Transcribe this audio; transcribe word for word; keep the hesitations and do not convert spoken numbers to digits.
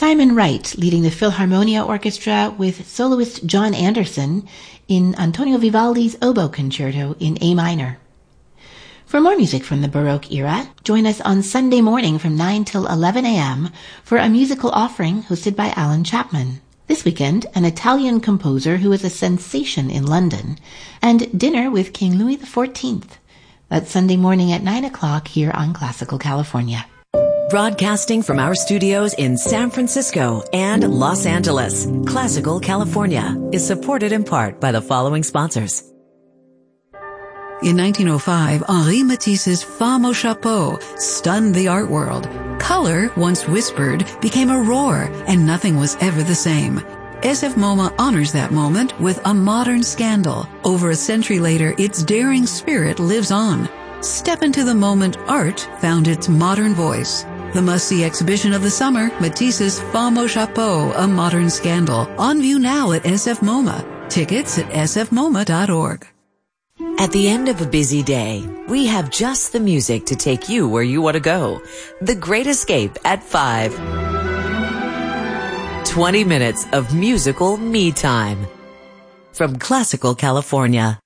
Simon Wright leading the Philharmonia Orchestra with soloist John Anderson in Antonio Vivaldi's Oboe Concerto in A minor. For more music from the Baroque era, join us on Sunday morning from nine till eleven a.m. for a musical offering hosted by Alan Chapman. This weekend, an Italian composer who is a sensation in London, and dinner with King Louis the fourteenth. That's Sunday morning at nine o'clock here on Classical California. Broadcasting from our studios in San Francisco and Los Angeles, Classical California is supported in part by the following sponsors. In nineteen oh five, Henri Matisse's Femme au Chapeau stunned the art world. Color, once whispered, became a roar, and nothing was ever the same. S F MoMA honors that moment with a modern scandal. Over a century later, its daring spirit lives on. Step into the moment art found its modern voice. The must-see exhibition of the summer, Matisse's Femme au Chapeau, A Modern Scandal. On view now at S F MoMA. Tickets at s f moma dot org. At the end of a busy day, we have just the music to take you where you want to go. The Great Escape at five. twenty minutes of musical me time. From Classical California.